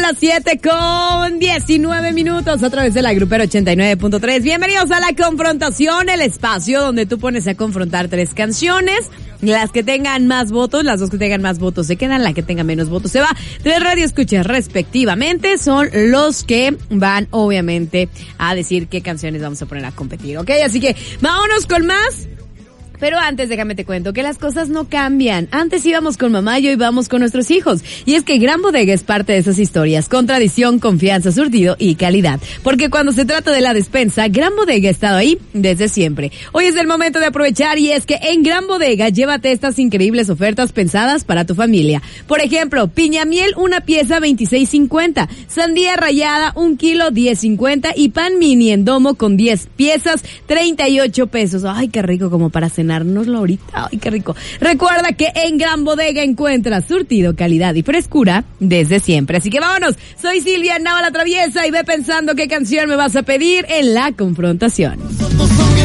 las 7:19 a través de la Grupera 89.3. Bienvenidos a La Confrontación, el espacio donde tú pones a confrontar 3 canciones. Las que tengan más votos, las 2 que tengan más votos se quedan, la que tenga menos votos se va. 3 radioescuchas respectivamente son los que van, obviamente, a decir qué canciones vamos a poner a competir, ¿ok? Así que vámonos con más. Pero antes déjame te cuento que las cosas no cambian. Antes íbamos con mamá y hoy vamos con nuestros hijos. Y es que Gran Bodega es parte de esas historias, con tradición, confianza, surtido y calidad. Porque cuando se trata de la despensa, Gran Bodega ha estado ahí desde siempre. Hoy es el momento de aprovechar y es que en Gran Bodega llévate estas increíbles ofertas pensadas para tu familia. Por ejemplo, piña miel, una pieza 26.50, sandía rallada, 1 kilo 10.50 y pan mini en domo con 10 piezas, 38 pesos. Ay, qué rico como para cenar. Ahorita, ay qué rico. Recuerda que en Gran Bodega encuentras surtido, calidad y frescura desde siempre. Así que vámonos, soy Silvia Nava la Traviesa y ve pensando qué canción me vas a pedir en La Confrontación.